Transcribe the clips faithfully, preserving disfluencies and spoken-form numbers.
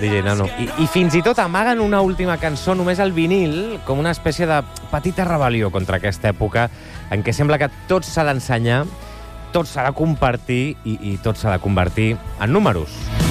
D J Nano. I, I fins i tot amaguen una última cançó només al vinil com una espècie de petita rebel·lió contra aquesta època en què sembla que tot s'ha d'ensenyar, tot s'ha de compartir i, i tot s'ha de convertir en números.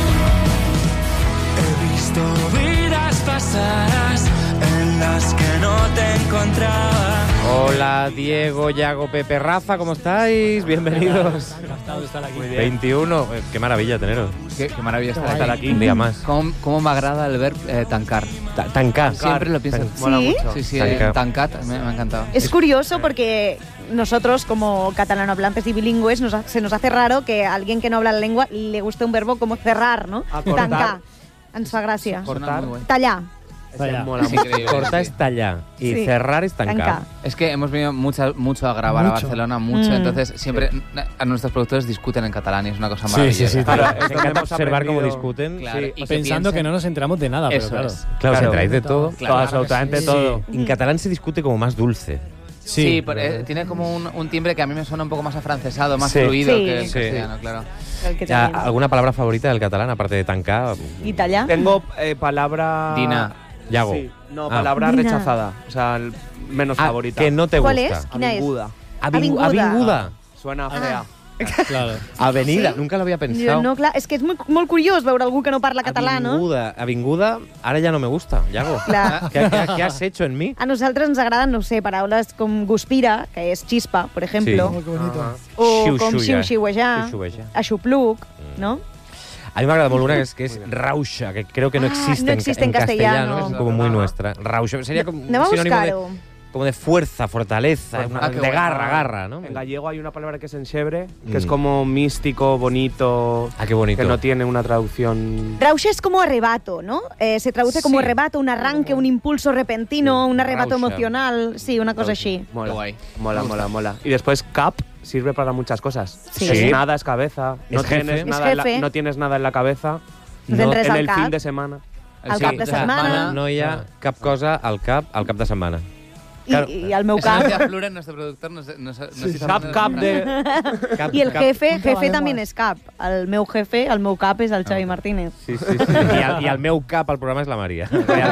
He visto vidas pasadas en las que no te encontraba. Hola, Diego, Yago, Pepe, Rafa, ¿cómo estáis? Bienvenidos. Encantado de estar aquí. veintiuno, qué maravilla teneros. Qué, qué maravilla estar, estar aquí un día más. ¿Cómo, cómo me agrada el verbo eh, tancar? Ta tancar. Siempre lo pienso. ¿Sí? Mola mucho. Sí, sí, Tancar. eh, tancat, me, me ha encantado. Es curioso porque nosotros, como catalanohablantes y bilingües, nos ha, se nos hace raro que a alguien que no habla la lengua le guste un verbo como cerrar, ¿no? Acortar. Tancar. Ens fa gràcia. Cortar. Tallar. Tallar. Mola mucho. Increíble, Cortar sí. es tallar y Sí. cerrar es tancar. Tancar. Es que hemos venido mucho, mucho a grabar Mucho. a Barcelona, mucho. Mm. Entonces, siempre a nuestros productores discuten en catalán y es una cosa Sí, maravillosa. sí, sí. Claro, Claro, me este encanta hemos observar cómo aprendido- discuten. Claro, Sí. y que Pensando piensen- que no nos enteramos de nada, pero Eso claro. es. Claro, se Claro. enteráis de todo. Claro. Absolutamente Sí. todo. En catalán se discute como más dulce. Sí, pero, eh, tiene como un, un timbre que a mí me suena un poco más afrancesado, más Sí. fluido Sí. que el Sí. castellano, claro. El que Ya, también. ¿alguna palabra favorita del catalán, aparte de tancar? ¿Y tallar? Tengo eh, palabra... Dina. Yago. Sí, no, Ah. palabra Dina. rechazada. O sea, el menos Ah, favorita. que no te ¿Cuál gusta. es? Quina és? Avinguda. Avingu- Avinguda. Avinguda. Suena Ah. fea. Claro. Avenida. Sí? Nunca lo había Jo, pensado. no, clar, és que és molt, molt curiós veure algú que no parla català, no? Avinguda. Avinguda, ahora ya no me gusta, Yago. Clar. ¿Qué, qué, qué has hecho en mí? A nosaltres ens agraden, no sé, paraules com guspira, que és xispa, per exemple, Sí. Oh, qué bonito. o com Xiu-xiuja. xiu-xiuejar, Xiu-xiuejar. aixopluc, no? A mí me agrada molt una que es, que es rausha, que creo que no Ah, existe, no en- existe en, en castellano. castellano, es como muy nuestra. Rausha sería como Anem a un sinónimo de, buscar-ho. como de fuerza, fortaleza, Pues, una- ah, qué de bueno. garra, garra, ¿no? En gallego hay una palabra que es enxebre, que Mm. es como místico, bonito, Ah, qué bonito. que no tiene una traducción... Rausha es como arrebato, ¿no? Eh, se traduce como Sí. arrebato, un arranque, un impulso repentino, Sí. un arrebato Rausha. emocional, sí, una cosa así. Mola, Qué guay. mola, Me mola, gusta. mola. Y después cap sirve para muchas cosas. Sí. Es Sí. nada, es cabeza. No, Es jefe. tienes Es nada en la, jefe. no tienes nada en la cabeza. No tens res en al el cap. fin de semana. Al Sí, cap de o sea, setmana. No hi ha cap cosa al cap al cap de setmana. I, I el meu Eso nos cap. decía Fluren, nuestro productor, nos, nos, nos hizo Cap, aprender- cap de... Cap, I el cap. jefe, Punta jefe la també lengua. és cap. El meu jefe, el meu cap és el Xavi Martínez. Sí, sí, sí. I, el, I el meu cap al programa és la Maria.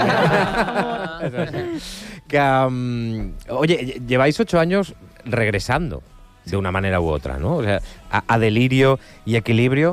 Realment. És així. Que, um, oye, lleváis ocho años regresando de una manera u otra, ¿no? O sea, a, a delirio y equilibrio.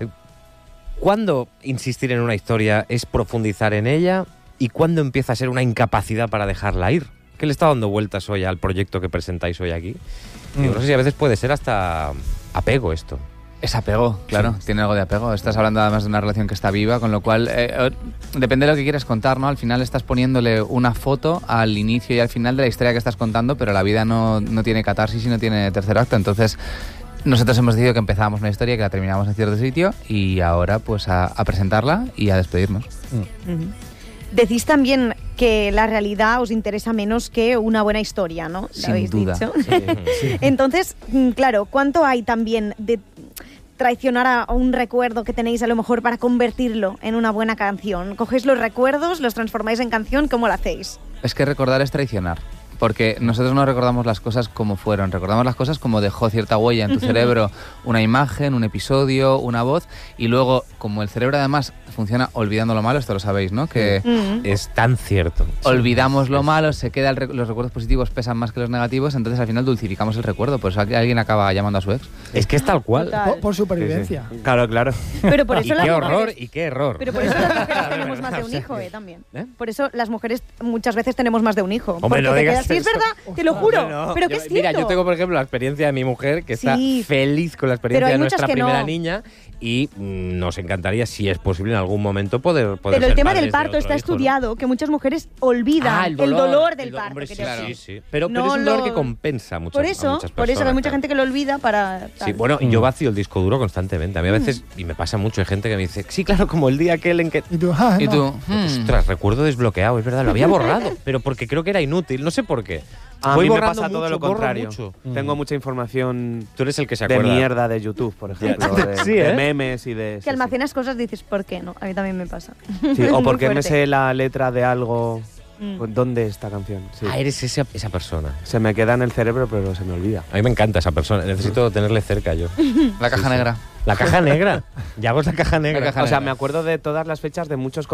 ¿Cuándo insistir en una historia es profundizar en ella y cuándo empieza a ser una incapacidad para dejarla ir? ¿Qué le está dando vueltas hoy al proyecto que presentáis hoy aquí? Digo, no sé si a veces puede ser hasta apego esto. Es apego, claro, tiene algo de apego. Estás hablando además de una relación que está viva, con lo cual eh, eh, depende de lo que quieras contar, ¿no? Al final estás poniéndole una foto al inicio y al final de la historia que estás contando, pero la vida no, no tiene catarsis y no tiene tercer acto. Entonces, nosotros hemos decidido que empezábamos una historia, que la terminamos en cierto sitio y ahora pues a, a presentarla y a despedirnos. Ujú. Decís también que la realidad os interesa menos que una buena historia, ¿no? ¿Lo Sin habéis duda. dicho? Entonces, mm, claro, ¿cuánto hay también de traicionar a un recuerdo que tenéis a lo mejor para convertirlo en una buena canción? ¿Cogéis los recuerdos, los transformáis en canción? ¿Cómo lo hacéis? Es que recordar es traicionar. Porque nosotros no recordamos las cosas como fueron, recordamos las cosas como dejó cierta huella en tu cerebro, una imagen, un episodio, una voz, y luego, como el cerebro además funciona olvidando lo malo, esto lo sabéis, ¿no? Que Mm. Es tan cierto. olvidamos lo malo, se queda el rec- los recuerdos positivos pesan más que los negativos, entonces al final dulcificamos el recuerdo, por eso aquí alguien acaba llamando a su ex. Es que es tal cual. Total. Por, por supervivencia. Claro, claro. Pero por Y eso las qué horror, mujeres- y qué error. Pero por eso las mujeres tenemos más de un hijo, eh, también. ¿Eh? Por eso las mujeres muchas veces tenemos más de un hijo. Hombre, porque no te digas quedas, sí, es eso. verdad, te lo juro, No, pero que yo- es cierto. Mira, yo tengo, por ejemplo, la experiencia de mi mujer, que está Sí. feliz con la Pero experiencia hay de muchas nuestra que primera no. niña y mm, nos encantaría, si es posible, en algún momento poder, poder Pero el ser tema padres del de parto otro está hijo, ¿no? estudiado, que muchas mujeres olvidan Ah, el dolor, del el do- parto. hombre, que sí, te- Claro. sí, sí. Pero, No pero es un dolor lo- que compensa a muchas, Por a eso, muchas por eso hay personas, mucha claro. gente que lo olvida para... Sí, tal. bueno, y yo vacío el disco duro constantemente. A mí a veces, y me pasa mucho, hay gente que me dice, sí, claro, como el día aquel en que... Y tú, ah, Y no. tú, hmm, Ostras, recuerdo desbloqueado, es verdad, lo había borrado, pero porque creo que era inútil, no sé por qué. A Voy mí me borrando pasa todo mucho, lo borro contrario. mucho. Tengo mucha información Tú eres el que se de acuerda. mierda de YouTube, por ejemplo. De, Sí, de ¿eh? memes y de... Que sí, almacenas cosas y dices, ¿por qué no? A mí también me pasa. sí. Sí, Es o muy porque me fuerte. sé la letra de algo... Mm. pues, ¿Dónde esta canción? Sí. Ah, eres esa, esa persona. Se me queda en el cerebro, pero se me olvida. A mí me encanta esa persona, necesito tenerle cerca yo. la caja negra. La caja negra. Ya hago la caja negra. La caja O sea, negra. me acuerdo de todas las fechas de muchos